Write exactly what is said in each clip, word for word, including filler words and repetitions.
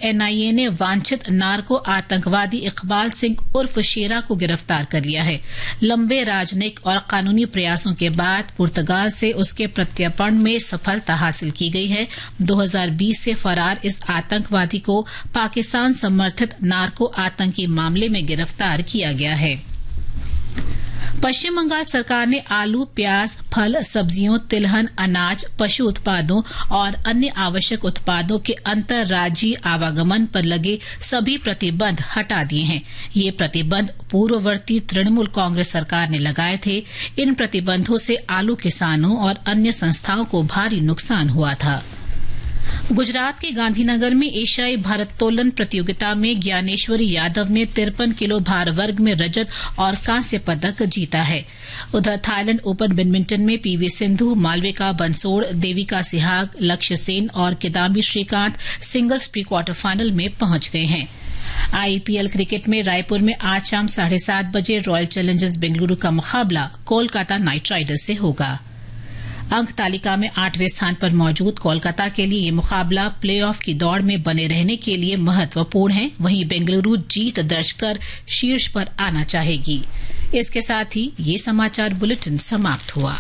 NIA ने वांछित narco आतंकवादी इकबाल सिंह उर्फ शेरा को गिरफ्तार कर लिया है। लंबे राजनयिक और कानूनी प्रयासों के बाद पुर्तगाल से उसके प्रत्यर्पण में सफलता हासिल की गई है। दो हज़ार बीस से फरार इस आतंकवादी को पाकिस्तान समर्थित नार्को आतंकी मामले में गिरफ्तार किया गया है। पश्चिम बंगाल सरकार ने आलू, प्याज, फल, सब्जियों, तिलहन, अनाज, पशु उत्पादों और अन्य आवश्यक उत्पादों के अंतर्राज्यीय आवागमन पर लगे सभी प्रतिबंध हटा दिए हैं। ये प्रतिबंध पूर्ववर्ती तृणमूल कांग्रेस सरकार ने लगाए थे। इन प्रतिबंधों से आलू किसानों और अन्य संस्थाओं को भारी नुकसान हुआ था। गुजरात के गांधीनगर में एशियाई भारोत्तोलन प्रतियोगिता में ज्ञानेश्वरी यादव ने तिरपन किलो भार वर्ग में रजत और कांस्य पदक जीता है। उधर थाईलैंड ओपन बैडमिंटन में पीवी सिंधु, मालविका बंसोड़, देविका सिहाग, लक्ष्य सेन और Kidambi Shrikant singles pre quarter final में पहुंच गए हैं। आईपीएल क्रिकेट में रायपुर में आज शाम साढ़े सात बजे रॉयल चैलेंजर्स बेंगलुरू का मुकाबला कोलकाता नाइट राइडर्स से होगा। अंक तालिका में आठवें स्थान पर मौजूद कोलकाता के लिए ये मुकाबला प्लेऑफ की दौड़ में बने रहने के लिए महत्वपूर्ण है। वहीं बेंगलुरू जीत दर्ज कर शीर्ष पर आना चाहेगी। इसके साथ ही ये समाचार बुलेटिन समाप्त हुआ।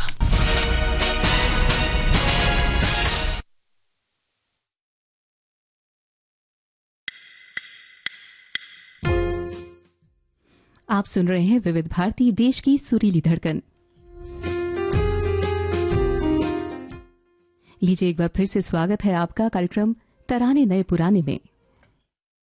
आप सुन रहे हैं विविध भारती, देश की सुरीली धड़कन। लीजिए एक बार फिर से स्वागत है आपका कार्यक्रम तराने नए पुराने में।